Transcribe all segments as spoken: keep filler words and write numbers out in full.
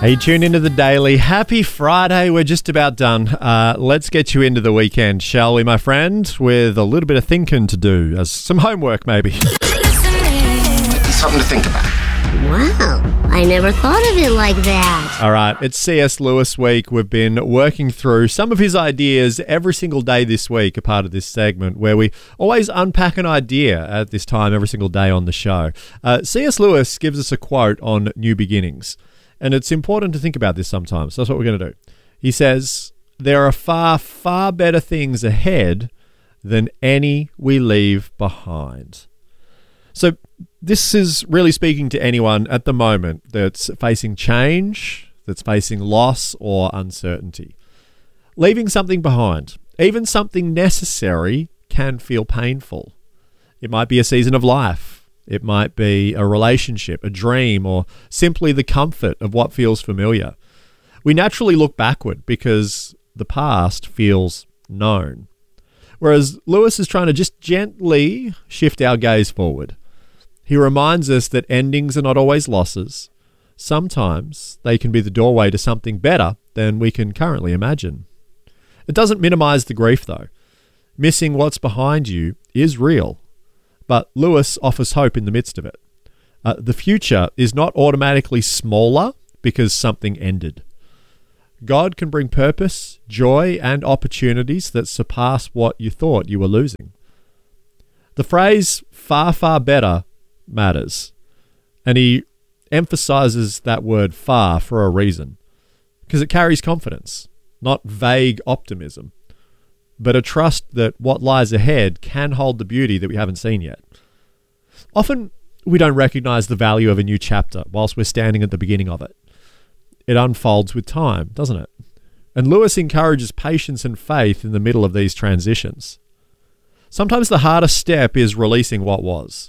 Hey, you tuned into the Daily. Happy Friday. We're just about done. Uh, let's get you into the weekend, shall we, my friend? With a little bit of thinking to do, as some homework maybe. Something to think about. Wow, I never thought of it like that. All right, it's C S Lewis week. We've been working through some of his ideas every single day this week, a part of this segment where we always unpack an idea at this time every single day on the show. Uh, C S Lewis gives us a quote on new beginnings, and it's important to think about this sometimes. So that's what we're going to do. He says, there are far, far better things ahead than any we leave behind. So this is really speaking to anyone at the moment that's facing change, that's facing loss or uncertainty. Leaving something behind, even something necessary, can feel painful. It might be a season of life. It might be a relationship, a dream, or simply the comfort of what feels familiar. We naturally look backward because the past feels known. Whereas Lewis is trying to just gently shift our gaze forward. He reminds us that endings are not always losses. Sometimes they can be the doorway to something better than we can currently imagine. It doesn't minimize the grief, though. Missing what's behind you is real, but Lewis offers hope in the midst of it. Uh, the future is not automatically smaller because something ended. God can bring purpose, joy, and opportunities that surpass what you thought you were losing. The phrase far, far better matters, and he emphasizes that word far for a reason, because it carries confidence, not vague optimism, but a trust that what lies ahead can hold the beauty that we haven't seen yet. Often we don't recognize the value of a new chapter whilst we're standing at the beginning of it. It unfolds with time, doesn't it? And Lewis encourages patience and faith in the middle of these transitions. Sometimes the hardest step is releasing what was.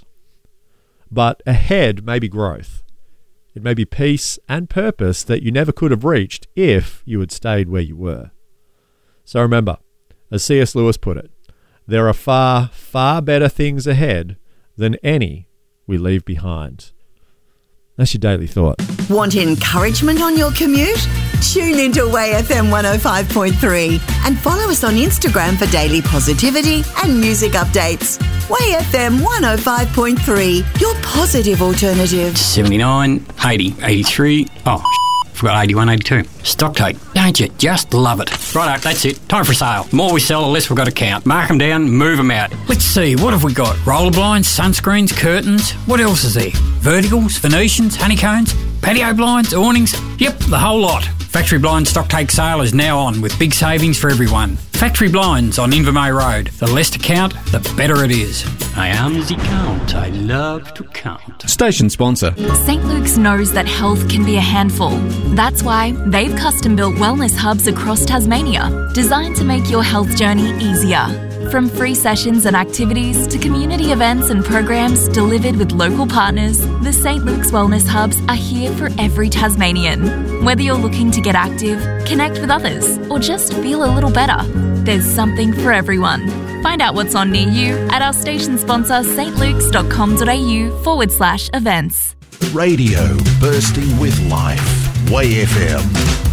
But ahead may be growth. It may be peace and purpose that you never could have reached if you had stayed where you were. So remember, as C S Lewis put it, there are far, far better things ahead than any we leave behind. That's your daily thought. Want encouragement on your commute? Tune into Way F M one oh five point three and follow us on Instagram for daily positivity and music updates. Way F M one oh five point three, your positive alternative. seventy-nine, eighty, eighty-three, oh, forgot eighty-one, eighty-two. Stock take, don't you just love it? Righto, that's it. Time for sale. The more we sell, the less we've got to count. Mark them down, move them out. Let's see, what have we got? Roller blinds, sunscreens, curtains. What else is there? Verticals, Venetians, honeycombs, patio blinds, awnings. Yep, the whole lot. Factory Blind stock take sale is now on with big savings for everyone. Factory Blinds on Invermay Road. The less to count, the better it is. I am the count. I love to count. Station sponsor. Saint Luke's knows that health can be a handful. That's why they've custom-built wellness hubs across Tasmania, designed to make your health journey easier. From free sessions and activities to community events and programs delivered with local partners, the Saint Luke's Wellness Hubs are here for every Tasmanian. Whether you're looking to get active, connect with others, or just feel a little better, there's something for everyone. Find out what's on near you at our station sponsor stlukes.com.au forward slash events. Radio bursting with life. Way F M.